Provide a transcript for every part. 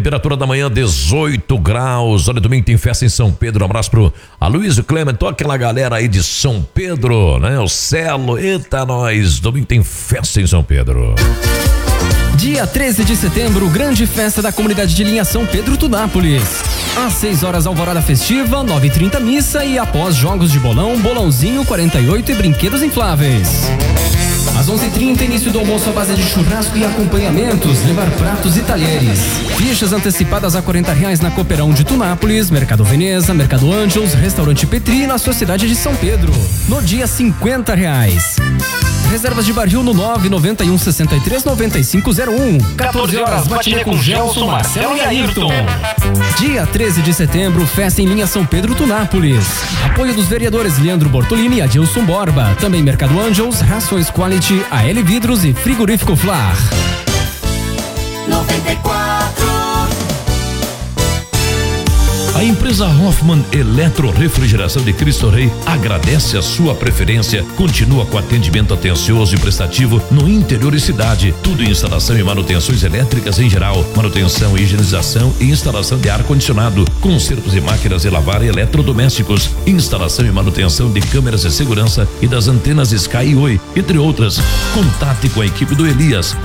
Temperatura da manhã 18 graus. Olha, domingo tem festa em São Pedro. Um abraço pro Aloysio Clement, toda aquela galera aí de São Pedro, né? O Celo, eita nós, domingo tem festa em São Pedro. Dia 13 de setembro, grande festa da comunidade de linha São Pedro Tunápolis. Às 6 horas, alvorada festiva, 9h30 missa e após jogos de bolão, bolãozinho 48 e brinquedos infláveis. Às 11h30, início do almoço à base de churrasco e acompanhamentos, levar pratos e talheres. Fichas antecipadas a R$40 na Cooperão de Tunápolis, Mercado Veneza, Mercado Ângelos, Restaurante Petri e na Sociedade de São Pedro. No dia, R$50. Reservas de barril no 991 63 9501. 14 horas, matinê com Gelson, Marcelo e Ayrton. Dia 13 de setembro, festa em linha São Pedro Tunápolis. Apoio dos vereadores Leandro Bortolini e Adilson Borba. Também Mercado Angels, Rações Quality, AL Vidros e Frigorífico Flar. 94. A empresa Hoffman Eletrorefrigeração de Cristo Rei agradece a sua preferência, continua com atendimento atencioso e prestativo no interior e cidade, tudo em instalação e manutenções elétricas em geral, manutenção, higienização e instalação de ar-condicionado, consertos de máquinas de lavar e eletrodomésticos, instalação e manutenção de câmeras de segurança e das antenas Sky e Oi, entre outras. Contate com a equipe do Elias,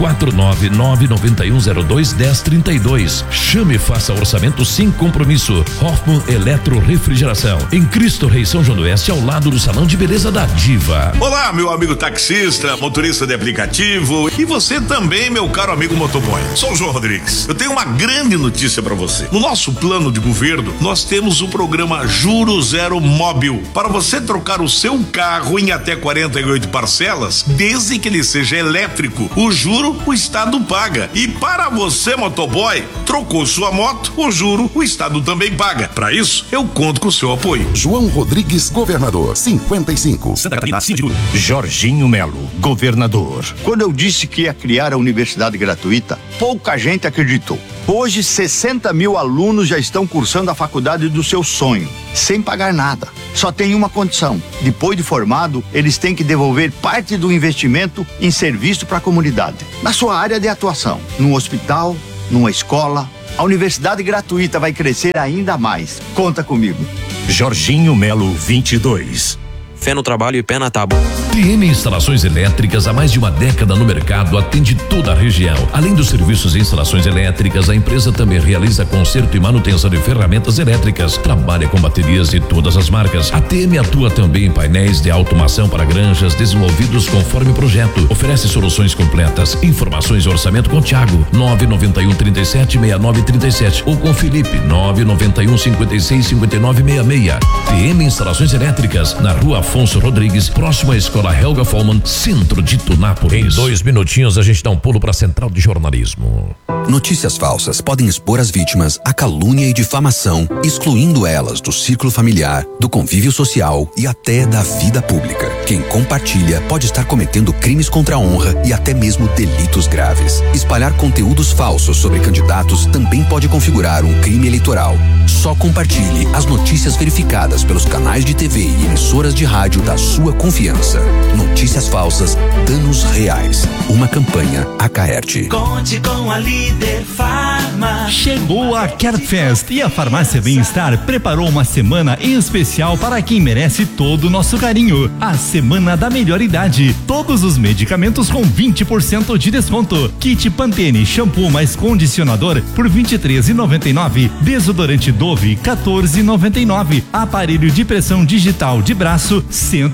49991021032. Chame e faça orçamento sem compromisso. Hoffman Eletrorefrigeração, em Cristo Rei, São João do Oeste, ao lado do Salão de Beleza da Diva. Olá, meu amigo taxista, motorista de aplicativo e você também, meu caro amigo motoboy. Sou o João Rodrigues. Eu tenho uma grande notícia para você. No nosso plano de governo, nós temos o programa Juro Zero Móbil, para você trocar o seu carro em até 48 parcelas, desde que ele seja elétrico. O juro, o Estado paga. E para você, motoboy, trocou sua moto, o juro, o Estado também paga. Para isso, eu conto com o seu apoio. João Rodrigues, governador, 55. Santa Catarina, Jorginho Melo, governador. Quando eu disse que ia criar a universidade gratuita, pouca gente acreditou. Hoje, 60 mil alunos já estão cursando a faculdade do seu sonho, sem pagar nada. Só tem uma condição: depois de formado, eles têm que devolver parte do investimento em serviço para a comunidade, na sua área de atuação, num hospital, numa escola. A universidade gratuita vai crescer ainda mais. Conta comigo. Jorginho Melo, 22. Fé no trabalho e pé na tábua. TM Instalações Elétricas, há mais de uma década no mercado, atende toda a região. Além dos serviços de instalações elétricas, a empresa também realiza conserto e manutenção de ferramentas elétricas. Trabalha com baterias de todas as marcas. A TM atua também em painéis de automação para granjas, desenvolvidos conforme projeto. Oferece soluções completas. Informações e orçamento com Thiago, 991 37 69 37 ou com Felipe, 991 56 59 66. TM Instalações Elétricas, na Rua Afonso Rodrigues, próximo à Escola Helga Follmann, centro de Tunápolis. Em 2 minutinhos a gente dá um pulo para a Central de Jornalismo. Notícias falsas podem expor as vítimas à calúnia e difamação, excluindo elas do círculo familiar, do convívio social e até da vida pública. Quem compartilha pode estar cometendo crimes contra a honra e até mesmo delitos graves. Espalhar conteúdos falsos sobre candidatos também pode configurar um crime eleitoral. Só compartilhe as notícias verificadas pelos canais de TV e emissoras de rádio da sua confiança. Notícias falsas, danos reais. Uma campanha Acaerte. Conte com a Líder Farma. Chegou a CareFest e a Farmácia Bem-Estar preparou uma semana especial para quem merece todo o nosso carinho. A Semana da Melhor Idade. Todos os medicamentos com 20% de desconto. Kit Pantene, shampoo mais condicionador por R$ 23,99. Desodorante Dove, R$ 14,99. Aparelho de pressão digital de braço, R$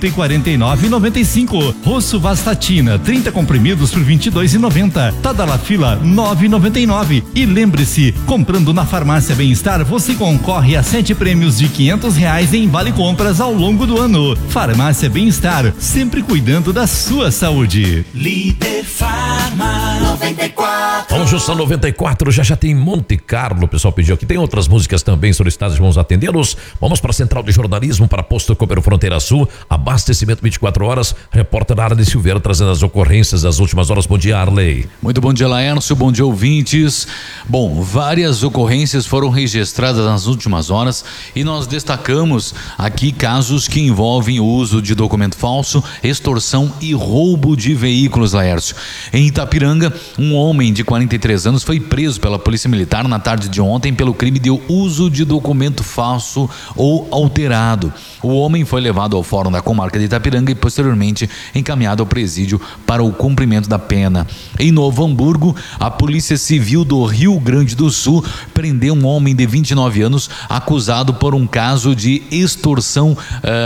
149,95. Rosso Vastatina, 30 comprimidos por R$ 22,90. Tadalafila, R$ 9,99. E lembre-se, comprando na Farmácia Bem-Estar, você concorre a 7 prêmios de R$ 500 em vale compras ao longo do ano. Farmácia Bem-Estar, sempre cuidando da sua saúde. Líder Farma 94. Vamos Justa 94, já tem Monte Carlo, o pessoal pediu aqui, tem outras músicas também solicitadas, vamos atendê-los. Vamos para a Central de Jornalismo, para Posto Cooper Fronteira Sul, abastecimento 24 horas, repórter Arley Silveira trazendo as ocorrências das últimas horas. Bom dia, Arley. Muito bom dia, Laércio, bom dia, ouvintes. Bom, várias várias ocorrências foram registradas nas últimas horas e nós destacamos aqui casos que envolvem o uso de documento falso, extorsão e roubo de veículos, Laércio. Em Itapiranga, um homem de 43 anos foi preso pela Polícia Militar na tarde de ontem pelo crime de uso de documento falso ou alterado. O homem foi levado ao Fórum da Comarca de Itapiranga e posteriormente encaminhado ao presídio para o cumprimento da pena. Em Novo Hamburgo, a Polícia Civil do Rio Grande do Sul prendeu um homem de 29 anos acusado por um caso de extorsão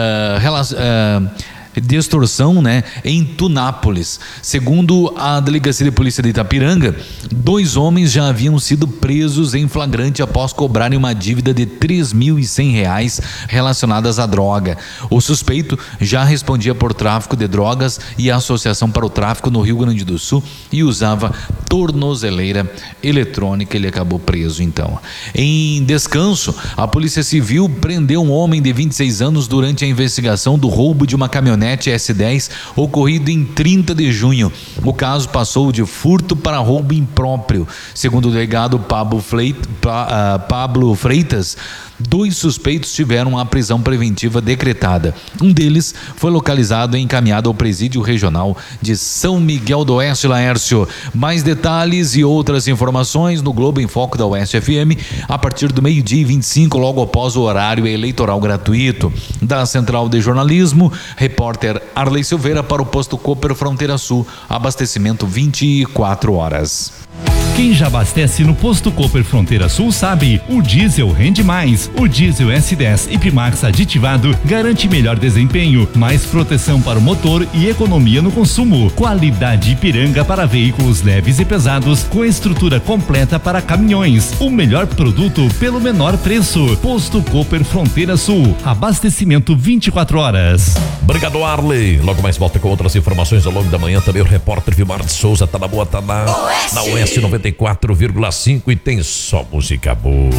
em Tunápolis. Segundo a Delegacia de Polícia de Itapiranga, 2 homens já haviam sido presos em flagrante após cobrarem uma dívida de R$3.100 relacionadas à droga. O suspeito já respondia por tráfico de drogas e associação para o tráfico no Rio Grande do Sul e usava tornozeleira eletrônica. Ele acabou preso então. Em Descanso, a Polícia Civil prendeu um homem de 26 anos durante a investigação do roubo de uma caminhonete S10 ocorrido em 30 de junho. O caso passou de furto para roubo impróprio. Segundo o delegado Pablo Freitas, 2 suspeitos tiveram a prisão preventiva decretada. Um deles foi localizado e encaminhado ao presídio regional de São Miguel do Oeste, Laércio. Mais detalhes e outras informações no Globo em Foco da Oeste FM a partir do 12h25, logo após o horário eleitoral gratuito. Da Central de Jornalismo, repórter Arley Silveira para o Posto Cooper Fronteira Sul, abastecimento 24 horas. Quem já abastece no Posto Cooper Fronteira Sul sabe, o diesel rende mais. O diesel S10 e Pimax aditivado garante melhor desempenho, mais proteção para o motor e economia no consumo. Qualidade Ipiranga para veículos leves e pesados com estrutura completa para caminhões. O melhor produto pelo menor preço. Posto Cooper Fronteira Sul. Abastecimento 24 horas. Obrigado, Arley. Logo mais volta com outras informações ao longo da manhã. Também o repórter Vilmar de Souza tá na boa, tá na Oeste 94,5 e tem só música boa.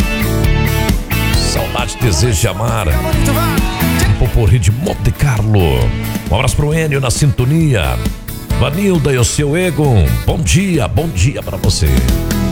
Saudade deseja amar. Um poporri de Monte Carlo. Um abraço pro Enio na sintonia. Vanilda e o seu Egon. Bom dia pra você.